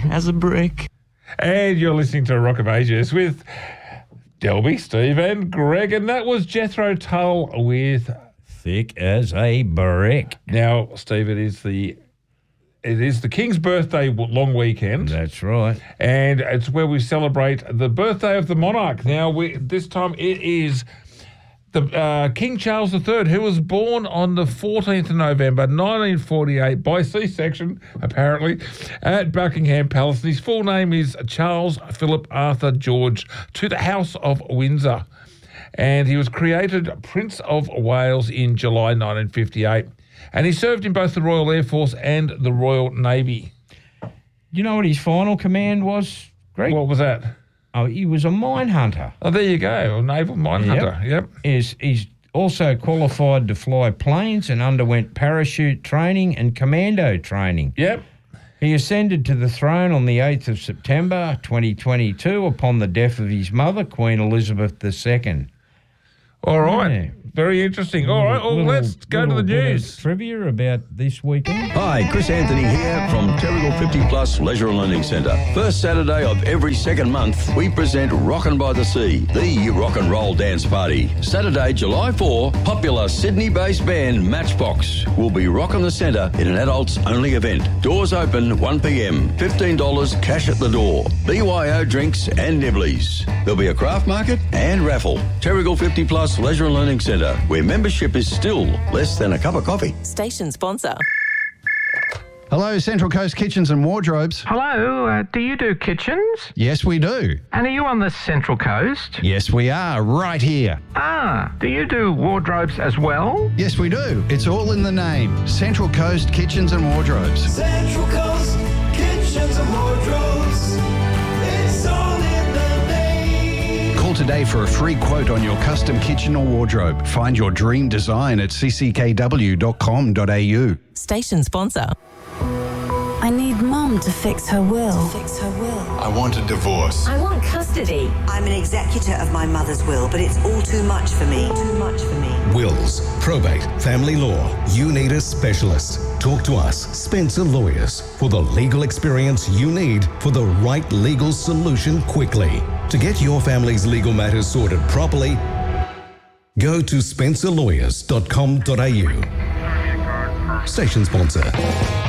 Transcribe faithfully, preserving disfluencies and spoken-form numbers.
as a brick. And you're listening to Rock of Ages with Delby, Steve and Greg. And that was Jethro Tull with Thick as a Brick. Now, Steve, it is the it is the King's birthday long weekend. That's right. And it's where we celebrate the birthday of the monarch. Now, we this time it is the uh, King Charles the Third, who was born on the fourteenth of November, nineteen forty-eight, by C-section, apparently, at Buckingham Palace. And his full name is Charles Philip Arthur George, to the House of Windsor. And he was created Prince of Wales in July nineteen fifty-eight. And he served in both the Royal Air Force and the Royal Navy. You know what his final command was, Greg? What was that? Oh, he was a mine hunter. Oh, there you go, a naval mine Yep. hunter. Yep. He's, he's also qualified to fly planes and underwent parachute training and commando training. Yep. He ascended to the throne on the eighth of September twenty twenty-two upon the death of his mother, Queen Elizabeth the Second. All right. Yeah. Very interesting. All right, well, Little- let's go to little the bit of news. Trivia about this weekend. Hi, Chris Anthony here from Terrigal fifty Plus Leisure and Learning Centre. First Saturday of every second month, we present Rockin' by the Sea, the rock and roll dance party. Saturday, July fourth, popular Sydney-based band Matchbox will be rocking the centre in an adults-only event. Doors open one p m, fifteen dollars cash at the door. B Y O drinks and nibblies. There'll be a craft market and raffle. Terrigal fifty Plus Leisure and Learning Centre, where membership is still less than a cup of coffee. Station sponsor. Hello, Central Coast Kitchens and Wardrobes. Hello, uh, do you do kitchens? Yes, we do. And are you on the Central Coast? Yes, we are, right here. Ah, do you do wardrobes as well? Yes, we do. It's all in the name. Central Coast Kitchens and Wardrobes. Central Coast Kitchens and Wardrobes. It's all in the name. Call today for a free quote on your custom kitchen or wardrobe. Find your dream design at c c k w dot com dot a u. Station sponsor. I need Mum to fix her will. To fix her will. I want a divorce. I want custody. I'm an executor of my mother's will, but it's all too much for me. Too much for me. Wills, probate, family law. You need a specialist. Talk to us, Spencer Lawyers, for the legal experience you need for the right legal solution quickly. To get your family's legal matters sorted properly, go to spencer lawyers dot com dot a u. Station sponsor.